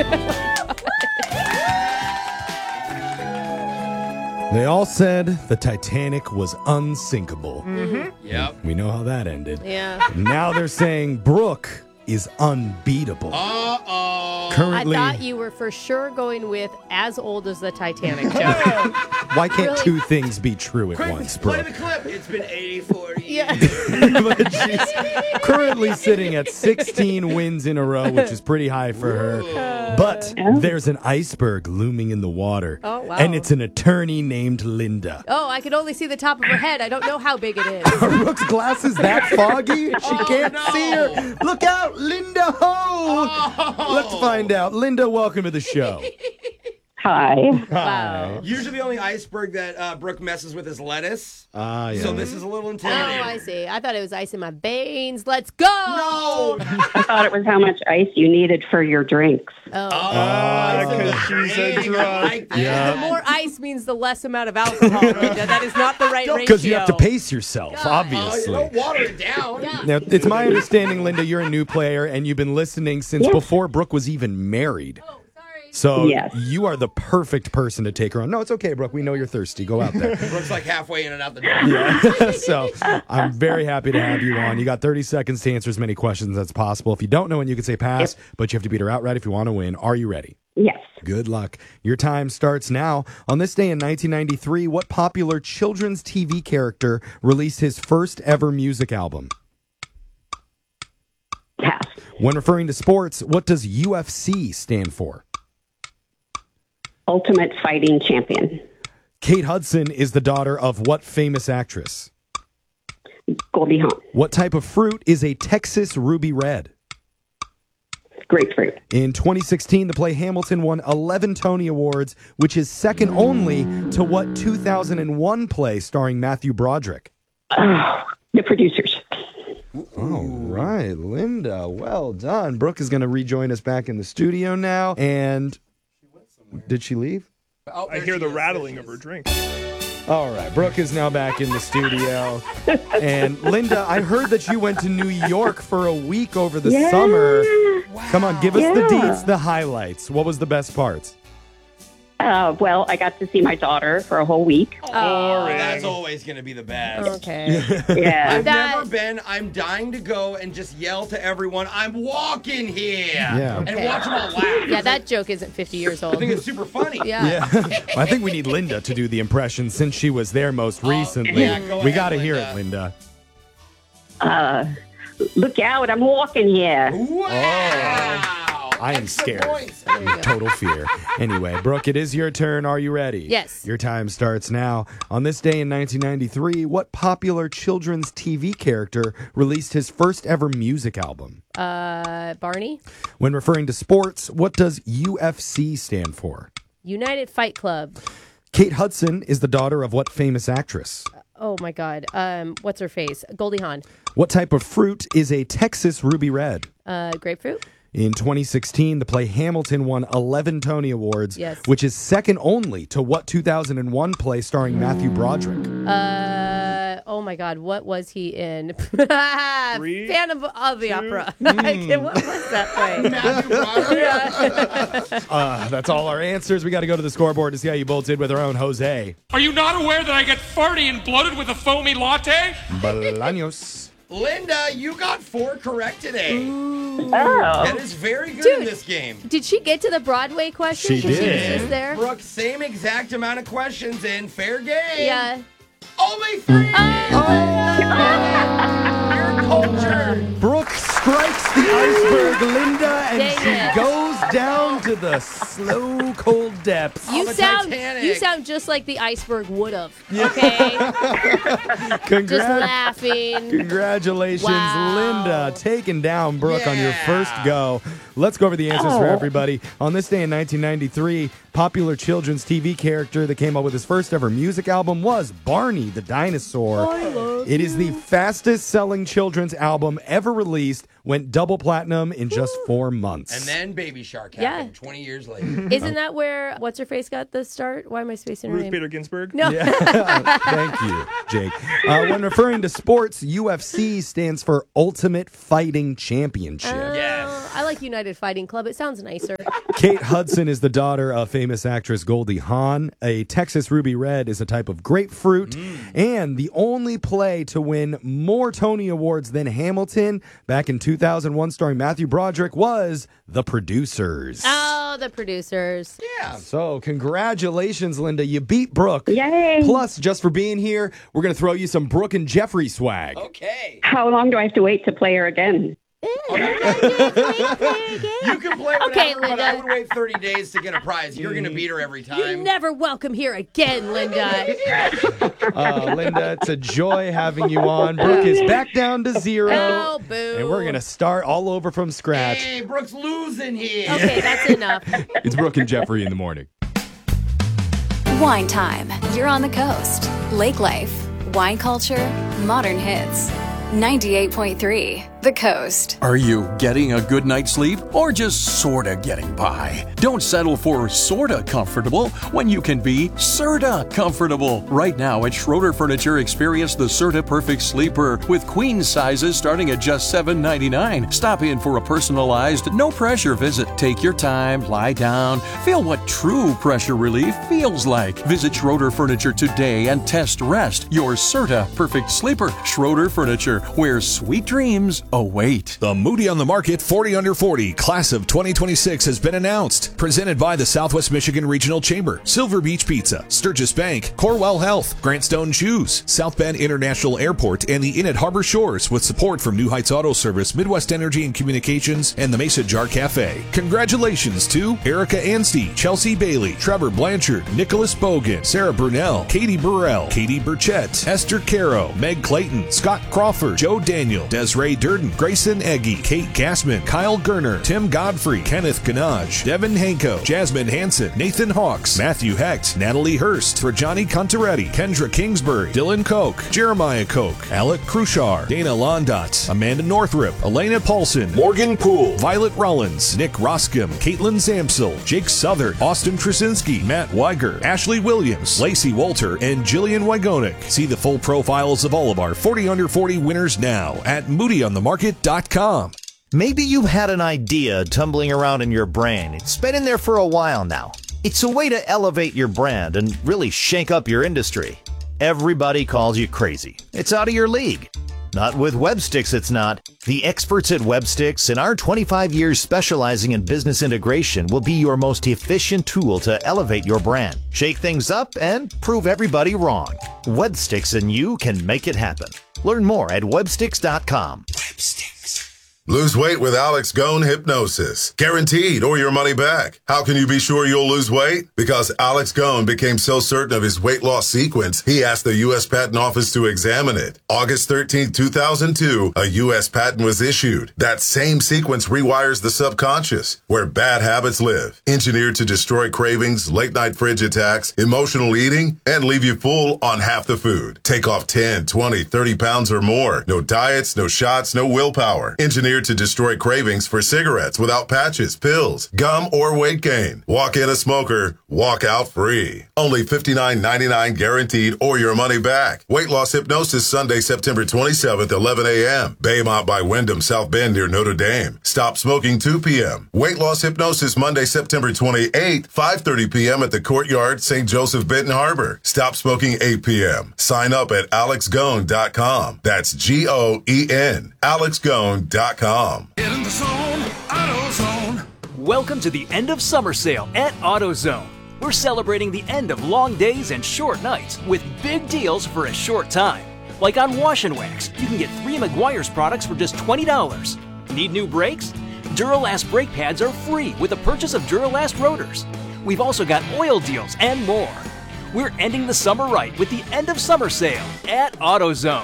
They all said the Titanic was unsinkable. Mm-hmm. Yep. We know how that ended. Yeah. Now they're saying Brooke is unbeatable. Uh-oh. I Currently, thought you were for sure going with as old as the Titanic joke. why can't Really? two things be true at once, Play Brooke? the clip. It's been 84 years. Yeah. But she's currently sitting at 16 wins in a row, which is pretty high for her. But there's an iceberg looming in the water. Oh, wow. And it's an attorney named Linda. Oh, I can only see the top of her head. I don't know how big it is. Are Brooke's glasses that foggy? She can't see her. Look out, Linda Ho! Let's find out. Linda, welcome to the show. Hi. Wow. Usually the only iceberg that Brooke messes with is lettuce. Yeah. So this is a little Oh, intimidating. I see. I thought it was ice in my veins. Let's go. No! I thought it was how much ice you needed for your drinks. Because she's a drunk. Yeah. The more ice means the less amount of alcohol, Linda. That is not the right ratio. Because you have to pace yourself, obviously. Don't water it down. Yeah. Now, it's my understanding, Linda, you're a new player, and you've been listening since Yes. before Brooke was even married. Oh, sorry. So Yes. you are the perfect person to take her on. No, it's okay, Brooke. We know you're thirsty. Go out there. Brooke's like halfway in and out the door. Yeah. So I'm very happy to have you on. You got 30 seconds to answer as many questions as possible. If you don't know when you can say pass, but you have to beat her outright if you want to win. Are you ready? Yes. Good luck. Your time starts now. On this day in 1993, what popular children's TV character released his first ever music album? Pass. When referring to sports, what does UFC stand for? Ultimate Fighting Champion. Kate Hudson is the daughter of what famous actress? Goldie Hawn. What type of fruit is a Texas ruby red? Grapefruit. In 2016, the play Hamilton won 11 Tony Awards, which is second only to what 2001 play starring Matthew Broderick? The Producers. All right, Linda, well done. Brooke is going to rejoin us back in the studio now. And did she leave? Oh, I there hear she the is. rattling There of she her is. drink. All right, Brooke is now back in the studio. And Linda, I heard that you went to New York for a week over the summer. Come on, give us the deets, the highlights. What was the best part? Well, I got to see my daughter for a whole week. Oh, that's always going to be the best. Okay. Yeah. I've That- never been. I'm dying to go and just yell to everyone, I'm walking here. Yeah. And Okay. watch them all laugh. Yeah, that joke isn't 50 years I old. think it's super funny. Yeah. I think we need Linda to do the impression since she was there most recently. yeah, go We ahead, got to hear Linda. it, Linda. Look out, I'm walking here. Wow. I am Extra scared. points. There you go. Total fear. Anyway, Brooke, it is your turn. Are you ready? Yes. Your time starts now. On this day in 1993, what popular children's TV character released his first ever music album? Barney? When referring to sports, what does UFC stand for? United Fight Club. Kate Hudson is the daughter of what famous actress? Oh, my God. What's her face? Goldie Hawn. What type of fruit is a Texas ruby red? Grapefruit? In 2016, the play Hamilton won 11 Tony Awards, Yes. which is second only to what 2001 play starring Matthew Broderick? Oh, my God. What was he in? Three, Phantom of the Opera. What was that play? Matthew Broderick. That's all our answers. We got to go to the scoreboard to see how you both did with our own Jose Are you not aware that I get farty and bloated with a foamy latte? Bolaños. Linda, you got 4 correct today. Oh. That is very good in this game. Did she get to the Broadway question? She Was did. She was there? Brooke, same exact amount of questions in fair game. Yeah. Only 3. Your culture. Brooke strikes the iceberg, Linda, and Dang she it. goes down to the slow, cold depths. You the sound Titanic. you sound just like the iceberg would have. Okay, just laughing. Congratulations, Wow. Linda, taking down Brooke on your Yeah. first go. Let's go over the answers for everybody. On this day in 1993, popular children's TV character that came up with his first ever music album was Barney the Dinosaur. It is the fastest selling children's album ever released, went double platinum in just 4 months. And then Baby Shark Yeah. happened 20 years later. Isn't that where what's her face got the start? Why am I spacing her Ruth name? Bader Ginsburg. No. Thank you, Jake. When referring to sports, UFC stands for Ultimate Fighting Championship. Yes. I like United Fighting Club. It sounds nicer. Kate Hudson is the daughter of famous actress Goldie Hawn. A Texas Ruby Red is a type of grapefruit. And the only play to win more Tony Awards than Hamilton back in 2001, starring Matthew Broderick, was The Producers. Oh, The Producers. Yeah. So, congratulations, Linda. You beat Brooke. Yay. Plus, just for being here, we're going to throw you some Brooke and Jeffrey swag. Okay. How long do I have to wait to play her again? You can play whatever, Okay, but I Linda. would wait 30 days to get a prize. You're going to beat her every You're time. never welcome here again, Linda. Linda, it's a joy having you on. Brooke is back down to 0. Oh, boo. And we're going to start all over from scratch. Hey, Brooke's losing here. Okay, that's enough. It's Brooke and Jeffrey in the morning. Wine time. You're on the coast. Lake life. Wine culture. Modern hits. 98.3 The Coast. Are you getting a good night's sleep or just sorta getting by? Don't settle for sorta comfortable when you can be Serta comfortable. Right now at Schroeder Furniture, experience the Serta Perfect Sleeper with queen sizes starting at just $7.99. Stop in for a personalized, no pressure visit. Take your time, lie down, feel what true pressure relief feels like. Visit Schroeder Furniture today and test rest your Serta Perfect Sleeper. Schroeder Furniture, where sweet dreams await. The Moody on the Market 40 Under 40 Class of 2026 has been announced. Presented by the Southwest Michigan Regional Chamber, Silver Beach Pizza, Sturgis Bank, Corwell Health, Grant Stone Shoes, South Bend International Airport, and the Inn at Harbor Shores, with support from New Heights Auto Service, Midwest Energy and Communications, and the Mesa Jar Cafe. Congratulations to Erica Anstey, Chelsea Bailey, Trevor Blanchard, Nicholas Bogan, Sarah Brunell, Katie Burrell, Katie Burchett, Esther Caro, Meg Clayton, Scott Crawford, Joe Daniel, Desiree Durden, Grayson Eggy, Kate Gassman, Kyle Gerner, Tim Godfrey, Kenneth Ganaj, Devin Hanko, Jasmine Hansen, Nathan Hawks, Matthew Hecht, Natalie Hurst, Trajani Contaretti, Kendra Kingsbury, Dylan Koch, Jeremiah Koch, Alec Crushar, Dana Londot, Amanda Northrop, Elena Paulson, Morgan Poole, Violet Rollins, Nick Roscom, Caitlin Zamsel, Jake Southern, Austin Krasinski, Matt Weiger, Ashley Williams, Lacey Walter, and Jillian Wygonic. See the full profiles of all of our 40 Under 40 winners now at moodyonthemarket.com. Maybe you've had an idea tumbling around in your brain. It's been in there for a while now. It's a way to elevate your brand and really shake up your industry. Everybody calls you crazy. It's out of your league. Not with WebSticks, it's not. The experts at WebSticks and our 25 years specializing in business integration will be your most efficient tool to elevate your brand, shake things up, and prove everybody wrong. WebSticks and you can make it happen. Learn more at websticks.com. Lose weight with Alex Gone Hypnosis. Guaranteed or your money back. How can you be sure you'll lose weight? Because Alex Gone became so certain of his weight loss sequence, he asked the U.S. Patent Office to examine it. August 13, 2002, a U.S. patent was issued. That same sequence rewires the subconscious, where bad habits live. Engineered to destroy cravings, late-night fridge attacks, emotional eating, and leave you full on half the food. Take off 10, 20, 30 pounds or more. No diets, no shots, no willpower. Engineered to destroy cravings for cigarettes without patches, pills, gum, or weight gain. Walk in a smoker, walk out free. Only $59.99 guaranteed or your money back. Weight loss hypnosis Sunday, September 27th, 11 a.m. Baymont by Wyndham, South Bend near Notre Dame. Stop smoking 2 p.m. Weight loss hypnosis Monday, September 28th, 5:30 p.m. at the Courtyard, St. Joseph, Benton Harbor. Stop smoking 8 p.m. Sign up at alexgone.com. That's G-O-E-N. alexgone.com. Get in the zone, AutoZone. Welcome to the end of summer sale at AutoZone. We're celebrating the end of long days and short nights with big deals for a short time. Like on Wash and Wax, you can get 3 Meguiar's products for just $20. Need new brakes? Duralast brake pads are free with the purchase of Duralast rotors. We've also got oil deals and more. We're ending the summer right with the end of summer sale at AutoZone.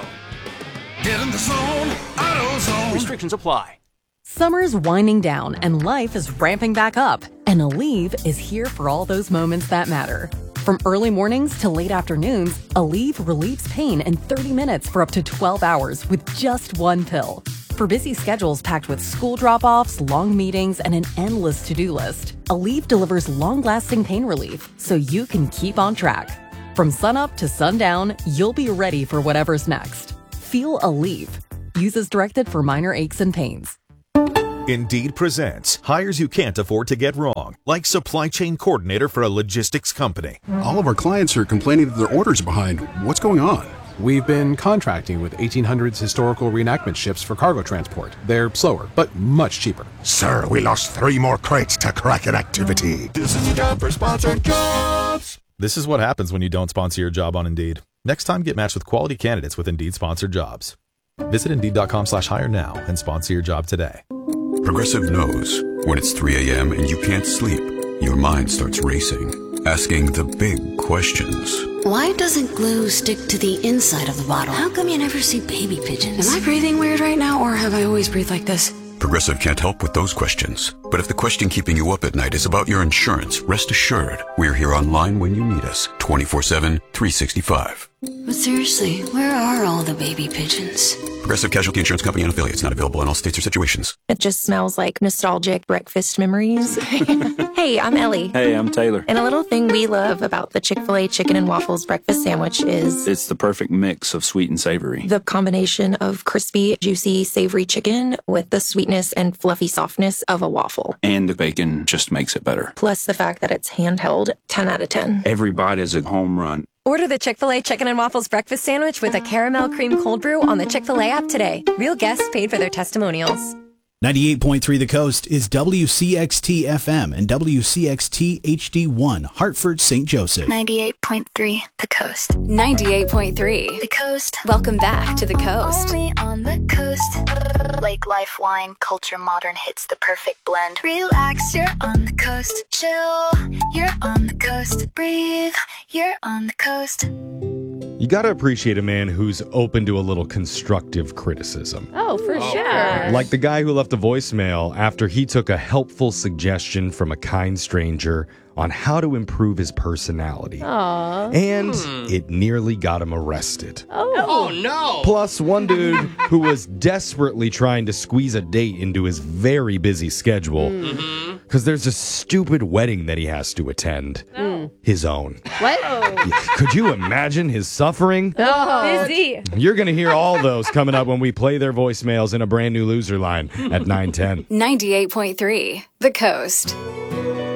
Get in the zone, AutoZone. Restrictions apply. Summer's winding down and life is ramping back up. And Aleve is here for all those moments that matter. From early mornings to late afternoons, Aleve relieves pain in 30 minutes for up to 12 hours with just one pill. For busy schedules packed with school drop-offs, long meetings, and an endless to-do list, Aleve delivers long-lasting pain relief so you can keep on track. From sunup to sundown, you'll be ready for whatever's next. Feel Aleve. Use as directed for minor aches and pains. Indeed presents hires you can't afford to get wrong, like supply chain coordinator for a logistics company. All of our clients are complaining that their orders are behind. What's going on? We've been contracting with 1800s historical reenactment ships for cargo transport. They're slower, but much cheaper. Sir, we lost 3 more crates to Kraken activity. This is time for sponsored jobs. This is what happens when you don't sponsor your job on Indeed. Next time, get matched with quality candidates with Indeed sponsored jobs. Visit Indeed.com/hire now and sponsor your job today. Progressive knows when it's 3 a.m. and you can't sleep, your mind starts racing, asking the big questions. Why doesn't glue stick to the inside of the bottle? How come you never see baby pigeons? Am I breathing weird right now, or have I always breathed like this? Progressive can't help with those questions. But if the question keeping you up at night is about your insurance, rest assured, we're here online when you need us, 24/7, 365. But seriously, where are all the baby pigeons? Progressive Casualty Insurance Company and affiliates, not available in all states or situations. It just smells like nostalgic breakfast memories. Hey, I'm Ellie. Hey, I'm Taylor. And a little thing we love about the Chick-fil-A Chicken and Waffles breakfast sandwich is... it's the perfect mix of sweet and savory. The combination of crispy, juicy, savory chicken with the sweetness and fluffy softness of a waffle. And the bacon just makes it better. Plus the fact that it's handheld, 10 out of 10. Every bite is a home run. Order the Chick-fil-A Chicken and Waffles breakfast sandwich with a caramel cream cold brew on the Chick-fil-A app today. Real guests paid for their testimonials. 98.3 The Coast is WCXT FM and WCXT HD1, Hartford, St. Joseph. 98.3 The Coast. 98.3 The Coast. Welcome back to The Coast. Only on the coast. Lake life, wine, culture, modern hits, the perfect blend. Relax, you're on the coast. Chill, you're on the coast. Breathe, you're on the coast. You got to appreciate a man who's open to a little constructive criticism. Oh, for sure. Like the guy who left a voicemail after he took a helpful suggestion from a kind stranger on how to improve his personality. Aww. And it nearly got him arrested. Oh, no. Plus, one dude who was desperately trying to squeeze a date into his very busy schedule because there's a stupid wedding that he has to attend. His own. What? Could you imagine his suffering? Oh, busy. You're going to hear all those coming up when we play their voicemails in a brand new loser line at 9:10. 98.3 The Coast.